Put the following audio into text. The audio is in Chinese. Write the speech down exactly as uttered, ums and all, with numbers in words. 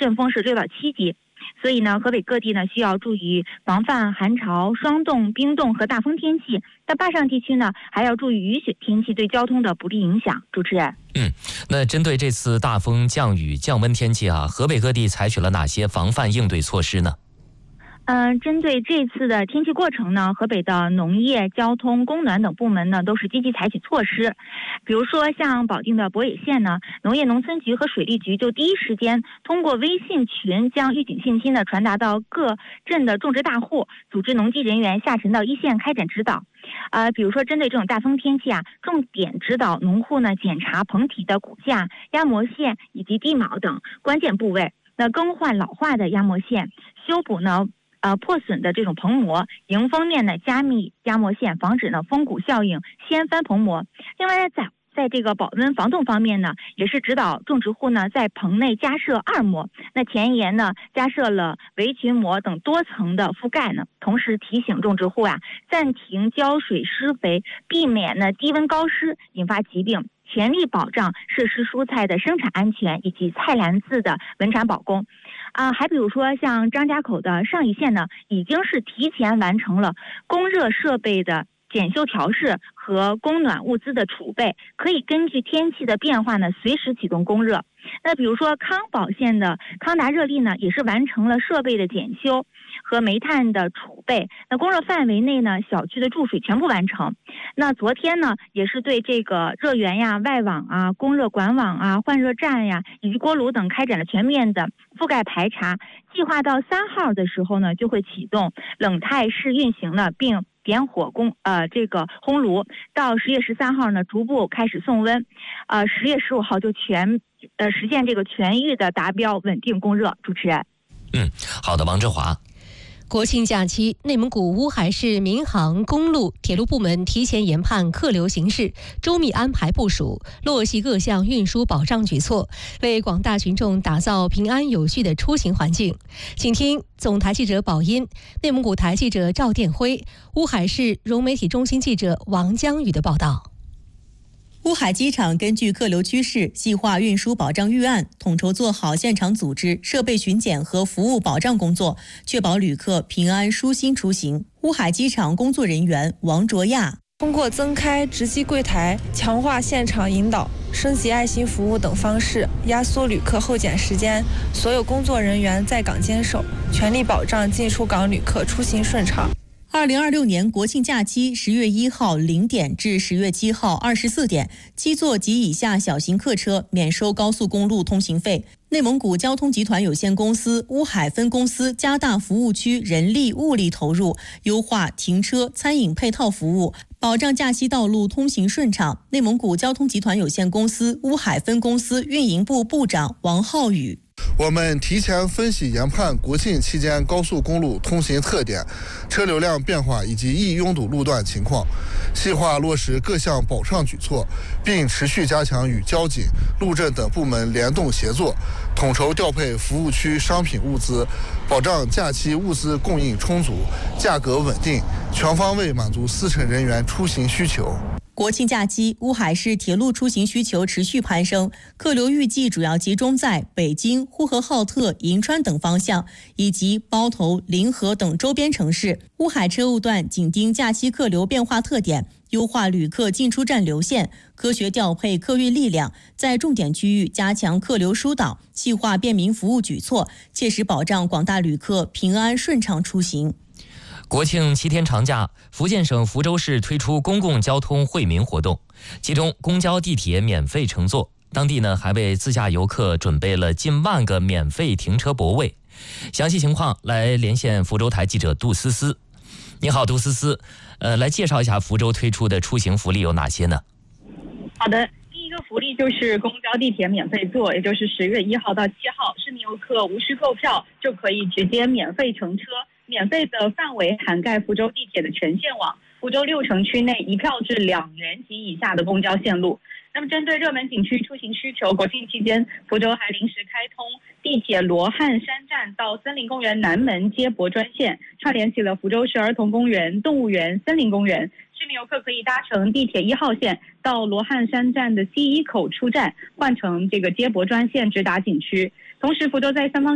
阵风是六到七级。所以呢，河北各地呢需要注意防范寒潮、霜冻、冰冻和大风天气。在坝上地区呢，还要注意雨雪天气对交通的不利影响。主持人， 嗯，那针对这次大风、降雨、降温天气啊，河北各地采取了哪些防范应对措施呢？ 嗯，针对这次的天气过程呢，河北的农业、交通、供暖等部门呢，都是积极采取措施。比如说，像保定的博野县呢，农业农村局和水利局就第一时间通过微信群将预警信息呢传达到各镇的种植大户，组织农技人员下沉到一线开展指导。呃，比如说针对这种大风天气啊，重点指导农户呢检查棚体的骨架、压模线以及地锚等关键部位，那更换老化的压模线，修补呢。呃，破损的这种棚膜，迎风面呢加密压模线，防止呢风谷效应掀翻棚膜。另外，在在这个保温防冻方面呢，也是指导种植户呢在棚内加设二膜，那前沿呢加设了围裙膜等多层的覆盖呢。同时提醒种植户啊，暂停浇水施肥，避免呢低温高湿引发疾病。全力保障设施蔬菜的生产安全以及菜篮子的稳产保供，啊，还比如说像张家口的上邑县呢，已经是提前完成了供热设备的检修调试和供暖物资的储备，可以根据天气的变化呢，随时启动供热。那比如说康保县的康达热力呢，也是完成了设备的检修和煤炭的储备。那供热范围内呢，小区的注水全部完成。那昨天呢，也是对这个热源呀、外网啊、供热管网啊、换热站呀以及锅炉等开展了全面的覆盖排查。计划到三号的时候呢，就会启动冷态式运行了，并点火供呃这个烘炉。到十月十三号呢，逐步开始送温。呃，十月十五号就全呃实现这个全域的达标稳定供热。主持人， 嗯，好的，王志华。 国庆假期，内蒙古乌海市民航、公路、铁路部门提前研判客流形势，周密安排部署，落细各项运输保障举措，为广大群众打造平安有序的出行环境。请听总台记者宝音、内蒙古台记者赵殿辉、乌海市融媒体中心记者王江宇的报道。 乌海机场根据客流趋势细化运输保障预案，统筹做好现场组织、设备巡检和服务保障工作，确保旅客平安舒心出行。乌海机场工作人员王卓亚通过增开值机柜台、强化现场引导、升级爱心服务等方式，压缩旅客候检时间。所有工作人员在岗坚守，全力保障进出港旅客出行顺畅。 二零二六年国庆假期十月一号零点至十月七号二十四点，七座及以下小型客车免收高速公路通行费。内蒙古交通集团有限公司乌海分公司加大服务区人力物力投入，优化停车、餐饮配套服务，保障假期道路通行顺畅。内蒙古交通集团有限公司乌海分公司运营部部长王浩宇。 我们提前分析研判国庆期间高速公路通行特点、车流量变化以及易拥堵路段情况，细化落实各项保障举措，并持续加强与交警、路政等部门联动协作，统筹调配服务区商品物资，保障假期物资供应充足、价格稳定，全方位满足司乘人员出行需求。 国庆假期，乌海市铁路出行需求持续攀升，客流预计主要集中在北京、呼和浩特、银川等方向，以及包头、临河等周边城市。乌海车务段紧盯假期客流变化特点，优化旅客进出站流线，科学调配客运力量，在重点区域加强客流疏导，细化便民服务举措，切实保障广大旅客平安顺畅出行。 国庆七天长假，福建省福州市推出公共交通惠民活动，其中公交、地铁免费乘坐，当地呢还为自驾游客准备了近万个免费停车泊位。详细情况来连线福州台记者杜思思。你好，杜思思，呃，来介绍一下福州推出的出行福利有哪些呢？ 好的，第一个福利就是公交、地铁免费坐，也就是十月一号到七号，市民游客无需购票就可以直接免费乘车。免费的范围涵盖福州地铁的全线网，福州六城区内一票至两元及以下的公交线路。那么针对热门景区出行需求，国庆期间福州还临时开通地铁罗汉山站到森林公园南门接驳专线，串联起了福州市儿童公园、动物园、森林公园。市民游客可以搭乘地铁一号线到罗汉山站的西一口出站，换乘这个接驳专线直达景区。同时福州在三方